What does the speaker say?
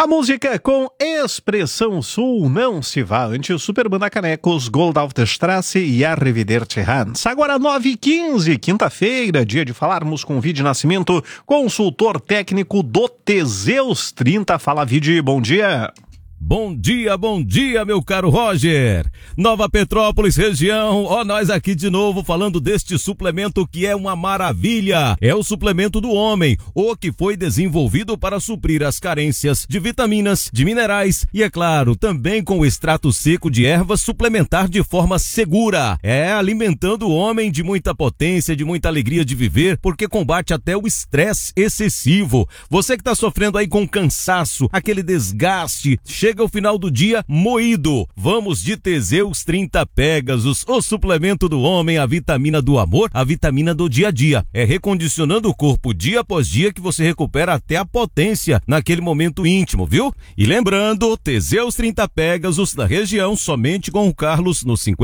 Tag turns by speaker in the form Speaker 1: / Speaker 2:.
Speaker 1: A música com expressão sul não se vá antes. Superbanda Canecos, Gold auf der Straße e Arrivederci Hans. Agora 9h15, quinta-feira, dia de falarmos com Vidi Nascimento, consultor técnico do Teseus 30. Fala, Vidi, bom dia.
Speaker 2: Bom dia, meu caro Roger. Nova Petrópolis, região, nós aqui de novo falando deste suplemento que é uma maravilha. É o suplemento do homem, o que foi desenvolvido para suprir as carências de vitaminas, de minerais e, é claro, também com o extrato seco de ervas suplementar de forma segura. Alimentando o homem de muita potência, de muita alegria de viver, porque combate até o estresse excessivo. Você que está sofrendo aí com cansaço, aquele desgaste, chega ao final do dia moído. Vamos de Teseus 30 Pegasus, o suplemento do homem, a vitamina do amor, a vitamina do dia a dia. É recondicionando o corpo dia após dia que você recupera até a potência naquele momento íntimo, viu? E lembrando, Teseus 30 Pegasus da região, somente com o Carlos no 50.